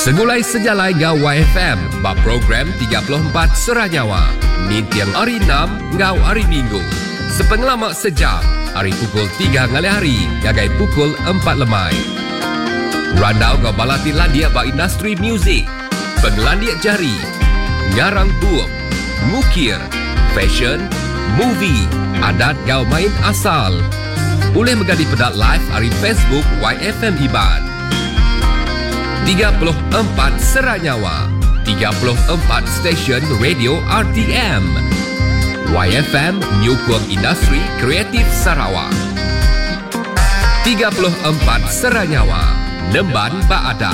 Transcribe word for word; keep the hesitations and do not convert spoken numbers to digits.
Segulai sejalai ngau Y F M, bak program tiga puluh empat Seranyawa. Ni tiang hari enam ngau hari Minggu. Sepengelamak sejam, hari pukul tiga ngali hari, gagai pukul empat lemai. Randau ngau balati landia bak industri muzik, penglandia jari, ngarang buuk, ngukir, fashion, movie, adat ngau main asal. Boleh megadi pedat live hari Facebook Y F M Iban. tiga puluh empat Seranyawa, tiga puluh empat stesen radio R T M. Y F M Nyukung Industri Kreatif Sarawak. tiga puluh empat Seranyawa, Nemban Baada.